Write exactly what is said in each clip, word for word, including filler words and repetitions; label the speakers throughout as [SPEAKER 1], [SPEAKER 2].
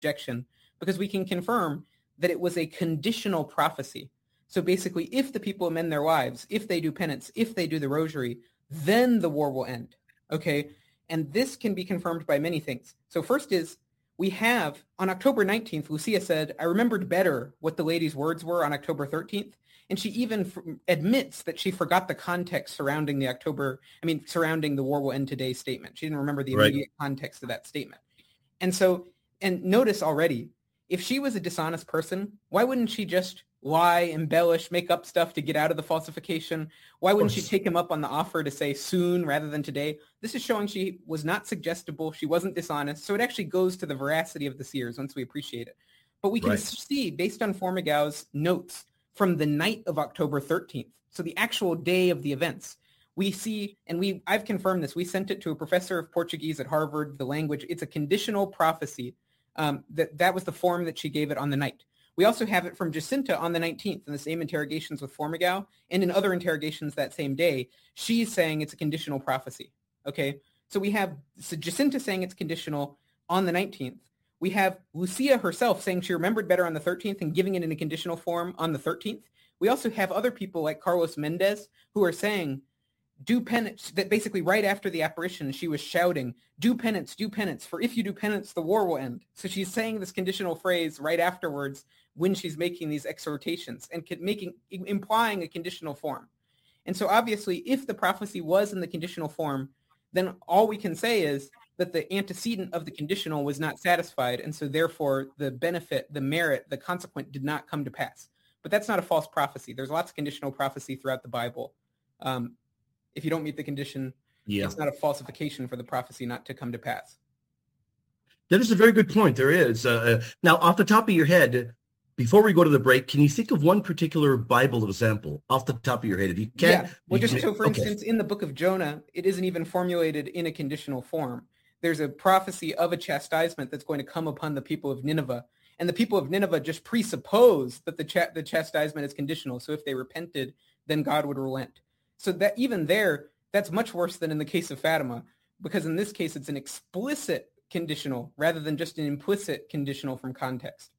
[SPEAKER 1] objection because we can confirm that it was a conditional prophecy. So basically, if the people amend their wives, if they do penance, if they do the rosary, then the war will end. Okay? And this can be confirmed by many things. So first is, we have, on October nineteenth, Lucia said, I remembered better what the lady's words were on October thirteenth. And she even f- admits that she forgot the context surrounding the October, I mean, surrounding the war will end today statement. She didn't remember the immediate right. context of that statement. And so, and notice already, if she was a dishonest person, why wouldn't she just lie, embellish, make up stuff to get out of the falsification? Why wouldn't she take him up on the offer to say soon rather than today? This is showing she was not suggestible. She wasn't dishonest. So it actually goes to the veracity of the seers once we appreciate it. But we can right. see, based on Formigau's notes from the night of October thirteenth, so the actual day of the events, we see, and we I've confirmed this, we sent it to a professor of Portuguese at Harvard, the language, it's a conditional prophecy. Um, that, that was the form that she gave it on the night. We also have it from Jacinta on the nineteenth in the same interrogations with Formigao, and in other interrogations that same day, she's saying it's a conditional prophecy. Okay, so we have so Jacinta saying it's conditional on the nineteenth. We have Lucia herself saying she remembered better on the thirteenth and giving it in a conditional form on the thirteenth. We also have other people like Carlos Mendez who are saying, do penance, that basically right after the apparition, she was shouting, do penance, do penance, for if you do penance, the war will end. So she's saying this conditional phrase right afterwards when she's making these exhortations and making implying a conditional form. And so obviously, if the prophecy was in the conditional form, then all we can say is that the antecedent of the conditional was not satisfied, and so therefore the benefit, the merit, the consequent did not come to pass. But that's not a false prophecy. There's lots of conditional prophecy throughout the Bible. Um, if you don't meet the condition, yeah. it's not a falsification for the prophecy not to come to pass.
[SPEAKER 2] That is a very good point. There is. Uh, now, off the top of your head, before we go to the break, can you think of one particular Bible example off the top of your head? If you can.
[SPEAKER 1] Yeah. Well, just
[SPEAKER 2] can,
[SPEAKER 1] so, for
[SPEAKER 2] okay.
[SPEAKER 1] instance, in the book of Jonah, it isn't even formulated in a conditional form. There's a prophecy of a chastisement that's going to come upon the people of Nineveh. And the people of Nineveh just presuppose that the ch- the chastisement is conditional. So if they repented, then God would relent. So that even there, that's much worse than in the case of Fatima, because in this case, it's an explicit conditional rather than just an implicit conditional from context.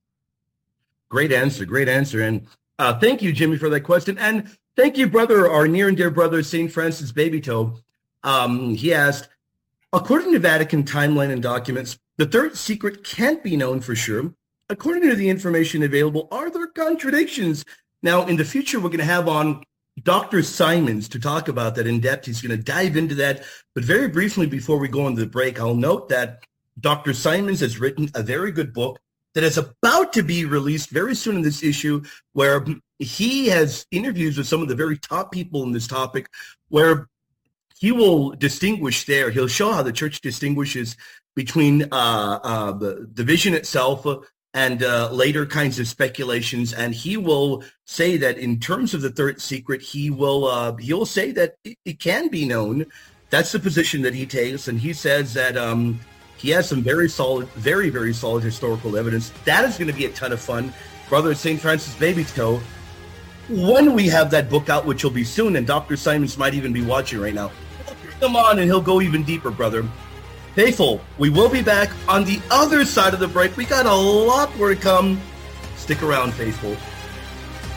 [SPEAKER 2] Great answer. Great answer. And uh, thank you, Jimmy, for that question. And thank you, brother, our near and dear brother, Saint Francis Babytoe. Um, he asked, according to Vatican timeline and documents, the third secret can't be known for sure. According to the information available, are there contradictions? Now, in the future, we're going to have on Doctor Simons to talk about that in depth. He's going to dive into that. But very briefly, before we go into the break, I'll note that Doctor Simons has written a very good book that is about to be released very soon in this issue, where he has interviews with some of the very top people in this topic, where he will distinguish there. He'll show how the church distinguishes between uh, uh, the, the vision itself and uh, later kinds of speculations. And he will say that in terms of the third secret, he will uh, he'll say that it, it can be known. That's the position that he takes. And he says that um, he has some very solid, very, very solid historical evidence. That is going to be a ton of fun. Brother Saint Francis Babytoe, when we have that book out, which will be soon, and Doctor Simons might even be watching right now, come on and he'll go even deeper, brother. Faithful, we will be back on the other side of the break. We got a lot more to come. Stick around, faithful.